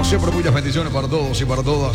Como siempre, muchas bendiciones para todos y para todas.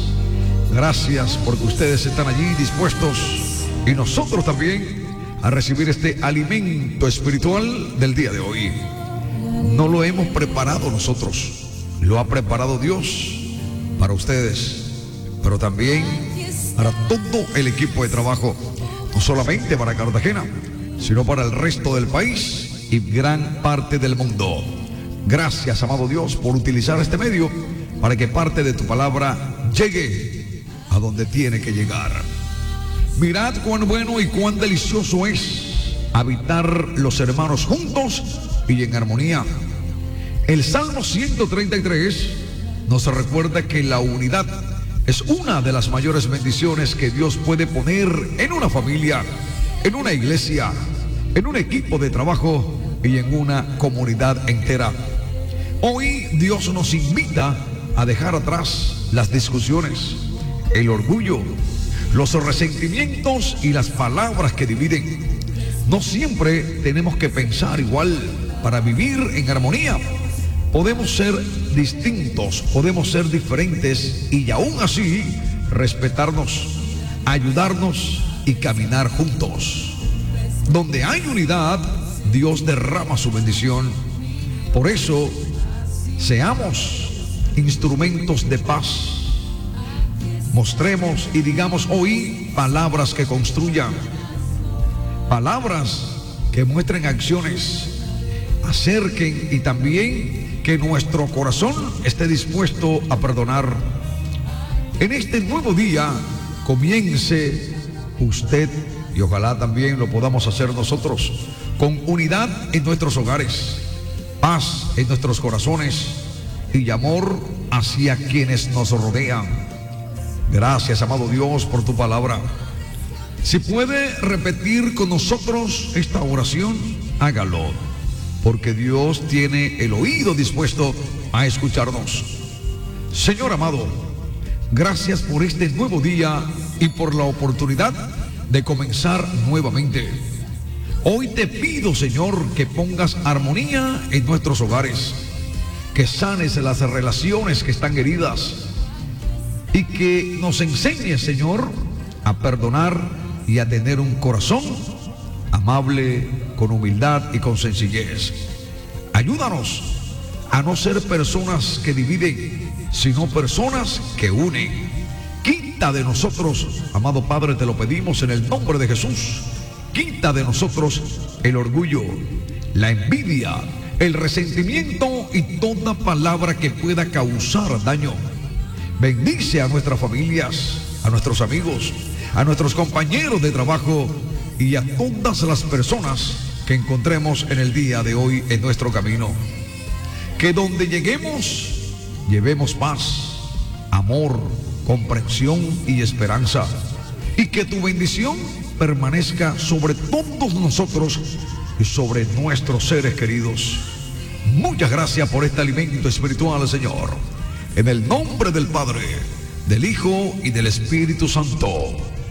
Gracias porque ustedes están allí dispuestos y nosotros también a recibir este alimento espiritual del día de hoy. No lo hemos preparado nosotros, lo ha preparado Dios para ustedes, pero también para todo el equipo de trabajo, no solamente para Cartagena, sino para el resto del país y gran parte del mundo. Gracias, amado Dios, por utilizar este medio para que parte de tu palabra llegue a donde tiene que llegar. Mirad cuán bueno y cuán delicioso es habitar los hermanos juntos y en armonía. El Salmo 133 nos recuerda que la unidad es una de las mayores bendiciones que Dios puede poner en una familia, en una iglesia, en un equipo de trabajo y en una comunidad entera. Hoy Dios nos invita a dejar atrás las discusiones, el orgullo, los resentimientos y las palabras que dividen. No siempre tenemos que pensar igual para vivir en armonía. Podemos ser distintos, podemos ser diferentes y aún así respetarnos, ayudarnos y caminar juntos. Donde hay unidad, Dios derrama su bendición. Por eso, seamos instrumentos de paz. Mostremos y digamos hoy palabras que construyan, palabras que muestren acciones, acerquen y también que nuestro corazón esté dispuesto a perdonar. En este nuevo día comience usted y ojalá también lo podamos hacer nosotros con unidad en nuestros hogares, paz en nuestros corazones y amor hacia quienes nos rodean. Gracias, amado Dios, por tu palabra. Si puede repetir con nosotros esta oración, hágalo, porque Dios tiene el oído dispuesto a escucharnos. Señor amado, gracias por este nuevo día y por la oportunidad de comenzar nuevamente. Hoy te pido, Señor, que pongas armonía en nuestros hogares, que sanes las relaciones que están heridas y que nos enseñes, Señor, a perdonar y a tener un corazón amable, con humildad y con sencillez. Ayúdanos a no ser personas que dividen, sino personas que unen. Quita de nosotros, amado Padre, te lo pedimos en el nombre de Jesús, quita de nosotros el orgullo, la envidia, el resentimiento y toda palabra que pueda causar daño. Bendice a nuestras familias, a nuestros amigos, a nuestros compañeros de trabajo y a todas las personas que encontremos en el día de hoy en nuestro camino. Que donde lleguemos, llevemos paz, amor, comprensión y esperanza. Y que tu bendición permanezca sobre todos nosotros y sobre nuestros seres queridos. Muchas gracias por este alimento espiritual, Señor. En el nombre del Padre, del Hijo y del Espíritu Santo.